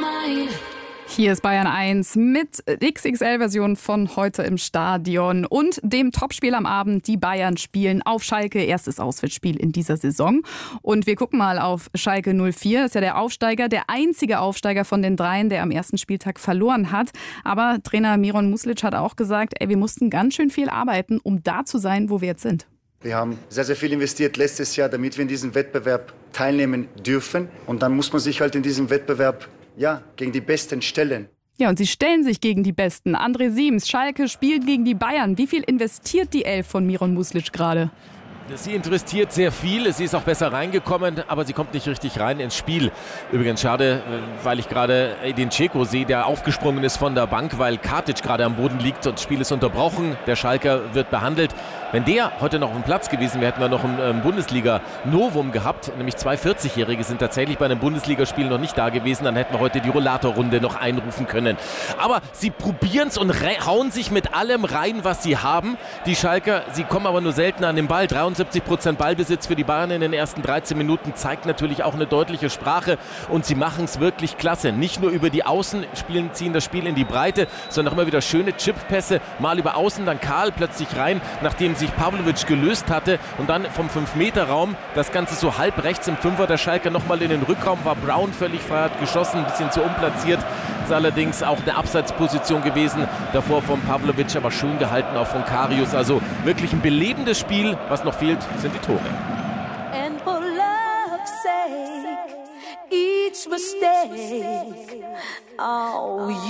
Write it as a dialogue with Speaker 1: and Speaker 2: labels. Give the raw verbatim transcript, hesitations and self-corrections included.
Speaker 1: Hier ist Bayern eins mit X X L-Version von heute im Stadion und dem Topspiel am Abend. Die Bayern spielen auf Schalke, erstes Auswärtsspiel in dieser Saison. Und wir gucken mal auf Schalke null vier. Das ist ja der Aufsteiger, der einzige Aufsteiger von den dreien, der am ersten Spieltag verloren hat. Aber Trainer Miron Muslic hat auch gesagt, ey, wir mussten ganz schön viel arbeiten, um da zu sein, wo wir jetzt sind.
Speaker 2: Wir haben sehr, sehr viel investiert letztes Jahr, damit wir in diesem Wettbewerb teilnehmen dürfen. Und dann muss man sich halt in diesem Wettbewerb ja, gegen die Besten stellen.
Speaker 1: Ja, und sie stellen sich gegen die Besten. André Siems, Schalke spielt gegen die Bayern. Wie viel investiert die Elf von Miron Muslic gerade?
Speaker 3: Sie investiert sehr viel, sie ist auch besser reingekommen, aber sie kommt nicht richtig rein ins Spiel. Übrigens schade, weil ich gerade den Dzeko sehe, der aufgesprungen ist von der Bank, weil Katic gerade am Boden liegt und das Spiel ist unterbrochen. Der Schalker wird behandelt. Wenn der heute noch auf dem Platz gewesen wäre, hätten wir noch ein Bundesliga-Novum gehabt. Nämlich zwei vierzig-Jährige sind tatsächlich bei einem Bundesligaspiel noch nicht da gewesen. Dann hätten wir heute die Rollatorrunde noch einrufen können. Aber sie probieren es und hauen sich mit allem rein, was sie haben. Die Schalker, sie kommen aber nur selten an den Ball. dreiundsiebzig Prozent Ballbesitz für die Bayern in den ersten dreizehn Minuten zeigt natürlich auch eine deutliche Sprache. Und sie machen es wirklich klasse. Nicht nur über die Außen spielen, ziehen das Spiel in die Breite, sondern auch immer wieder schöne Chip-Pässe. Mal über Außen, dann Karl plötzlich rein, nachdem sich Pavlovic gelöst hatte. Und dann vom fünf Meter Raum, das Ganze so halb rechts im Fünfer der Schalker nochmal in den Rückraum, war Brown völlig frei, hat geschossen, ein bisschen zu unplatziert. Ist allerdings auch eine Abseitsposition gewesen, davor von Pavlovic, aber schön gehalten auch von Karius. Also wirklich ein belebendes Spiel. Was noch fehlt, sind die Tore.
Speaker 4: And for love's sake, each mistake, oh,